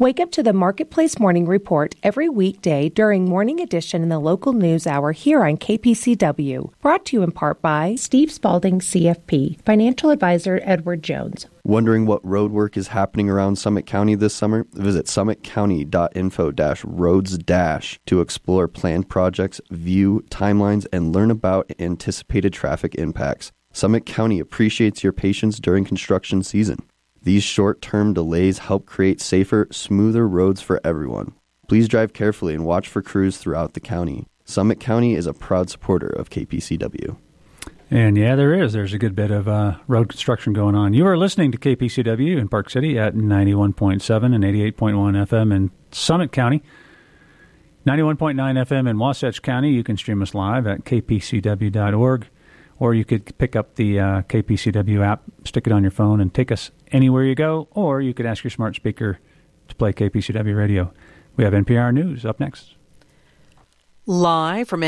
Wake up to the Marketplace Morning Report every weekday during Morning Edition in the local news hour here on KPCW. Brought to you in part by Steve Spalding, CFP, Financial Advisor Edward Jones. Wondering what road work is happening around Summit County this summer? Visit summitcounty.info-roads- to explore planned projects, view timelines, and learn about anticipated traffic impacts. Summit County appreciates your patience during construction season. These short-term delays help create safer, smoother roads for everyone. Please drive carefully and watch for crews throughout the county. Summit County is a proud supporter of KPCW. And yeah, there's a good bit of road construction going on. You are listening to KPCW in Park City at 91.7 and 88.1 FM in Summit County. 91.9 FM in Wasatch County. You can stream us live at kpcw.org. Or you could pick up the KPCW app, stick it on your phone, and take us anywhere you go. Or you could ask your smart speaker to play KPCW radio. We have NPR News up next. Live from